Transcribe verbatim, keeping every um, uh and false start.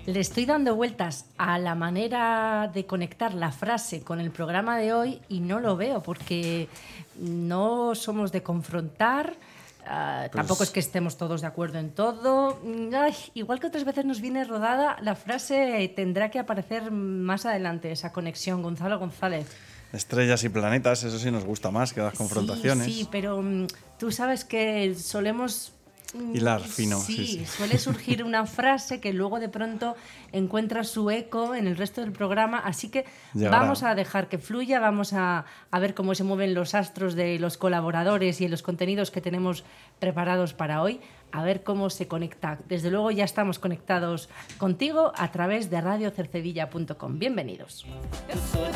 le estoy dando vueltas a la manera de conectar la frase con el programa de hoy y no lo veo, porque no somos de confrontar. Uh, pues, tampoco es que estemos todos de acuerdo en todo. Ay, igual que otras veces nos viene rodada, la frase tendrá que aparecer más adelante, esa conexión. Gonzalo González. Estrellas y planetas, eso sí nos gusta más que las confrontaciones. Sí, sí, pero um, tú sabes que solemos... hilar fino. Sí, sí, sí, suele surgir una frase que luego de pronto encuentra su eco en el resto del programa, así que Llegará. Vamos a dejar que fluya, vamos a, a ver cómo se mueven los astros de los colaboradores y en los contenidos que tenemos preparados para hoy, a ver cómo se conecta. Desde luego ya estamos conectados contigo a través de radio cercedilla punto com. Bienvenidos.